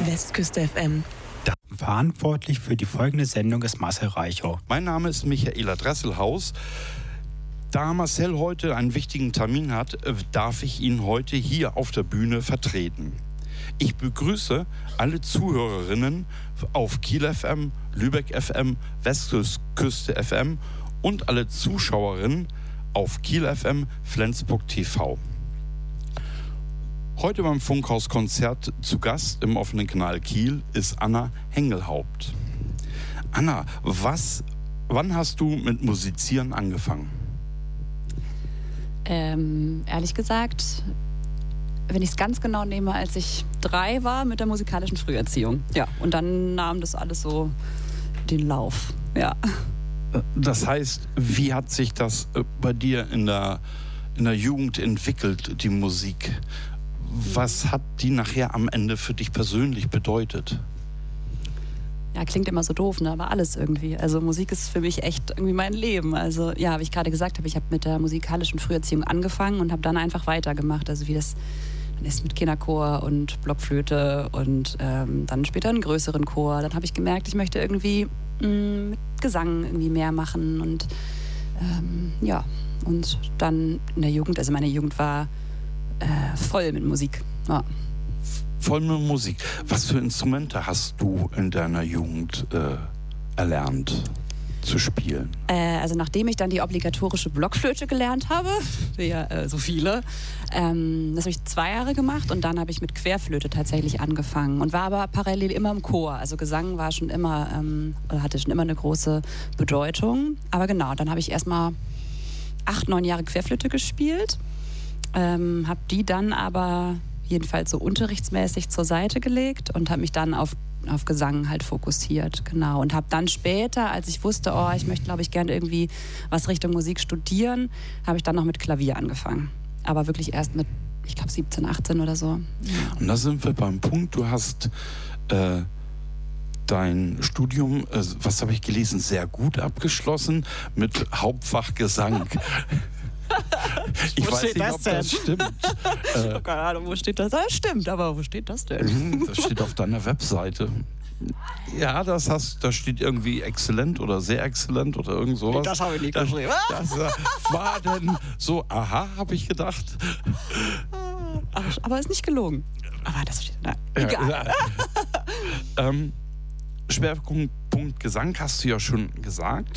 Westküste FM. Verantwortlich für die folgende Sendung ist Marcel Reichow. Mein Name ist Michaela Dresselhaus. Da Marcel heute einen wichtigen Termin hat, darf ich ihn heute hier auf der Bühne vertreten. Ich begrüße alle Zuhörerinnen auf Kiel FM, Lübeck FM, Westküste FM und alle Zuschauerinnen auf Kiel FM, Flensburg TV. Heute beim Funkhauskonzert zu Gast im offenen Kanal Kiel ist Anna Hengelhaupt. Anna, wann hast du mit Musizieren angefangen? Ehrlich gesagt, wenn ich es ganz genau nehme, als ich 3 war mit der musikalischen Früherziehung. Ja, und dann nahm das alles so den Lauf. Ja. Das heißt, wie hat sich das bei dir in der Jugend entwickelt, die Musik? Was hat die nachher am Ende für dich persönlich bedeutet? Ja, klingt immer so doof, ne? Aber alles irgendwie. Also Musik ist für mich echt irgendwie mein Leben. Also ja, wie ich gerade gesagt habe, ich habe mit der musikalischen Früherziehung angefangen und habe dann einfach weitergemacht. Also wie das dann ist mit Kinderchor und Blockflöte und dann später einen größeren Chor. Dann habe ich gemerkt, ich möchte irgendwie mit Gesang irgendwie mehr machen und ja. Und dann in der Jugend, also meine Jugend war voll mit Musik. Ja. Voll mit Musik. Was für Instrumente hast du in deiner Jugend erlernt zu spielen? Also nachdem ich dann die obligatorische Blockflöte gelernt habe, ja, so viele, das habe ich 2 Jahre gemacht und dann habe ich mit Querflöte tatsächlich angefangen und war aber parallel immer im Chor. Also Gesang war schon immer, hatte schon immer eine große Bedeutung. Aber genau, dann habe ich erstmal 8, 9 Jahre Querflöte gespielt, habe die dann aber jedenfalls so unterrichtsmäßig zur Seite gelegt und habe mich dann auf Gesang halt fokussiert, genau. Und habe dann später, als ich wusste, ich möchte, glaube ich, gerne irgendwie was Richtung Musik studieren, habe ich dann noch mit Klavier angefangen. Aber wirklich erst mit, ich glaube, 17, 18 oder so. Ja. Und da sind wir beim Punkt, du hast dein Studium, was habe ich gelesen, sehr gut abgeschlossen mit Hauptfach Gesang. Ich weiß nicht, ob das stimmt. Ich habe keine Ahnung, wo steht das? Das stimmt, aber wo steht das denn? Das steht auf deiner Webseite. Ja, da steht irgendwie exzellent oder sehr exzellent oder irgend sowas. Das habe ich nicht geschrieben. Das war denn so, aha, habe ich gedacht. Aber ist nicht gelogen. Aber das steht, na, egal. Ja. Schwerpunkt Gesang hast du ja schon gesagt.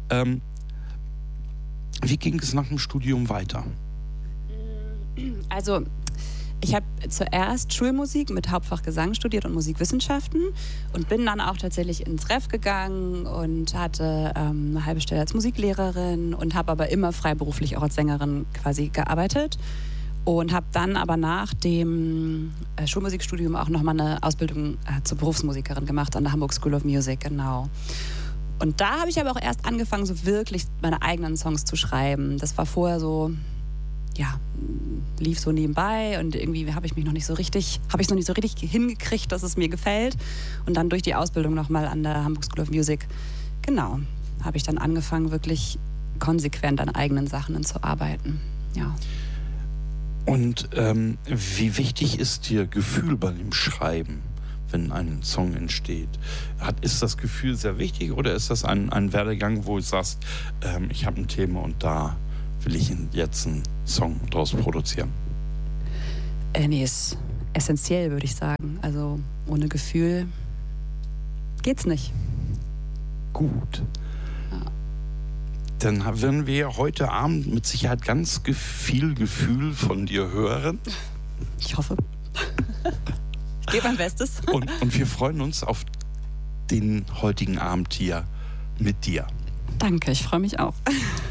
Wie ging es nach dem Studium weiter? Also, ich habe zuerst Schulmusik mit Hauptfach Gesang studiert und Musikwissenschaften und bin dann auch tatsächlich ins Ref gegangen und hatte eine halbe Stelle als Musiklehrerin und habe aber immer freiberuflich auch als Sängerin quasi gearbeitet und habe dann aber nach dem Schulmusikstudium auch nochmal eine Ausbildung zur Berufsmusikerin gemacht an der Hamburg School of Music, genau. Und da habe ich aber auch erst angefangen, so wirklich meine eigenen Songs zu schreiben. Das war vorher so, ja, lief so nebenbei und irgendwie habe ich es noch nicht so richtig hingekriegt, dass es mir gefällt. Und dann durch die Ausbildung nochmal an der Hamburg School of Music, genau, habe ich dann angefangen, wirklich konsequent an eigenen Sachen zu arbeiten. Ja. Und wie wichtig ist dir Gefühl bei dem Schreiben, wenn ein Song entsteht? Ist das Gefühl sehr wichtig oder ist das ein Werdegang, wo du sagst, ich habe ein Thema und da will ich jetzt einen Song draus produzieren? Nee, ist essentiell, würde ich sagen. Also ohne Gefühl geht's nicht. Gut. Ja. Dann werden wir heute Abend mit Sicherheit ganz viel Gefühl von dir hören. Ich hoffe. Ich gebe mein Bestes. Und wir freuen uns auf den heutigen Abend hier mit dir. Danke, ich freue mich auch.